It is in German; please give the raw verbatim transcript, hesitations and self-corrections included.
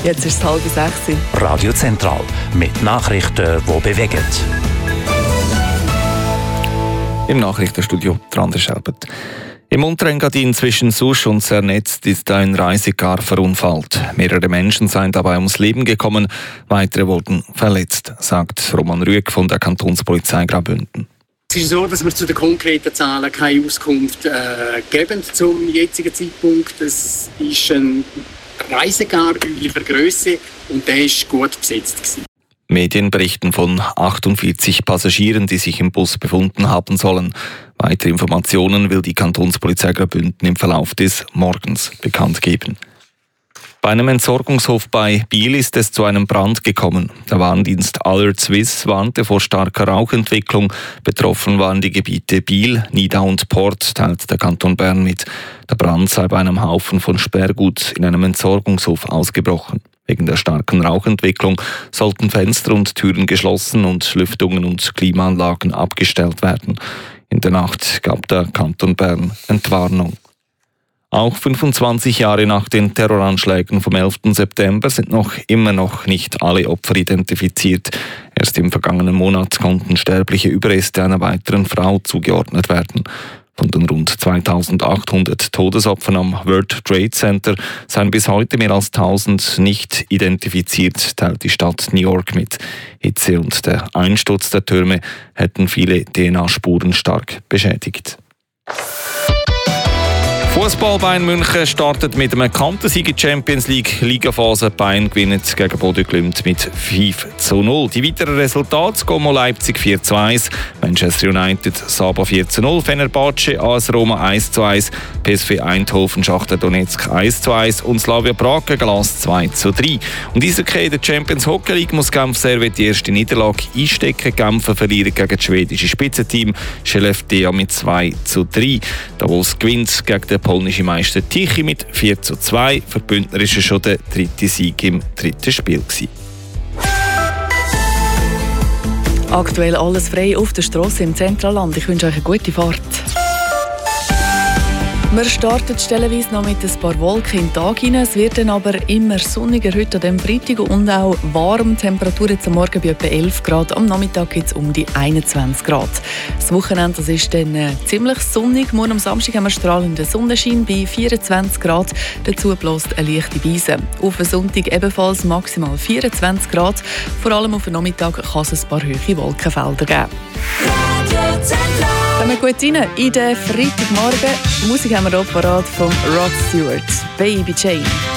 Jetzt ist es halb sechs. Radio Zentral mit Nachrichten, die bewegen. Im Nachrichtenstudio Trande Schelbert. Im Unterengadin zwischen Susch und Zernetz ist ein Reisecar verunfallt. Mehrere Menschen seien dabei ums Leben gekommen, weitere wurden verletzt, sagt Roman Rüegg von der Kantonspolizei Graubünden. Es ist so, dass wir zu den konkreten Zahlen keine Auskunft äh, geben zum jetzigen Zeitpunkt. Es ist ein Reisecar üblicher Größe und der ist gut besetzt gewesen. Medien berichten von achtundvierzig Passagieren, die sich im Bus befunden haben sollen. Weitere Informationen will die Kantonspolizei Graubünden im Verlauf des Morgens bekannt geben. Bei einem Entsorgungshof bei Biel ist es zu einem Brand gekommen. Der Warndienst Alert Swiss warnte vor starker Rauchentwicklung. Betroffen waren die Gebiete Biel, Nidau und Port, teilt der Kanton Bern mit. Der Brand sei bei einem Haufen von Sperrgut in einem Entsorgungshof ausgebrochen. Wegen der starken Rauchentwicklung sollten Fenster und Türen geschlossen und Lüftungen und Klimaanlagen abgestellt werden. In der Nacht gab der Kanton Bern Entwarnung. Auch fünfundzwanzig Jahre nach den Terroranschlägen vom elften September sind noch immer noch nicht alle Opfer identifiziert. Erst im vergangenen Monat konnten sterbliche Überreste einer weiteren Frau zugeordnet werden. Von den rund zweitausendachthundert Todesopfern am World Trade Center seien bis heute mehr als tausend nicht identifiziert, teilt die Stadt New York mit. Hitze und der Einsturz der Türme hätten viele D N A-Spuren stark beschädigt. Fußball Bayern München startet mit einem Kantersieg in der Champions League Ligaphase. Bayern gewinnt gegen Bodø Glimt mit fünf zu null. Die weiteren Resultate: Como Leipzig vier zu eins, Manchester United Saba vier zu null, Fenerbahce A S Roma eins zu eins, P S V Eindhoven Schachtar Donetsk eins zu eins und Slavia Prag gegen Lask zwei zu drei. Und Eishockey in der Champions Hockey League muss Genf Servette die erste Niederlage einstecken. Genfer verlieren gegen das schwedische Spitzenteam Skellefteå mit zwei zu drei. Davos gewinnt gegen den polnische Meister Tichy mit vier zu zwei. Für die Bündner war es schon der dritte Sieg im dritten Spiel gewesen. Aktuell alles frei auf der Strasse im Zentralland. Ich wünsche euch eine gute Fahrt. Wir starten stellenweise noch mit ein paar Wolken in den Tag hinein. Es wird dann aber immer sonniger heute an diesem Freitag und auch warm. Temperaturen zum Morgen bei etwa elf Grad. Am Nachmittag gibt es um die einundzwanzig Grad. Das Wochenende das ist dann äh, ziemlich sonnig. Morgen am Samstag haben wir strahlenden Sonnenschein bei vierundzwanzig Grad. Dazu bläst eine leichte Brise. Auf den Sonntag ebenfalls maximal vierundzwanzig Grad. Vor allem auf den Nachmittag kann es ein paar hohe Wolkenfelder geben. Kommen wir gut rein in den Freitagmorgen. Musik haben wir hier parat von Rod Stewart, Baby Jane.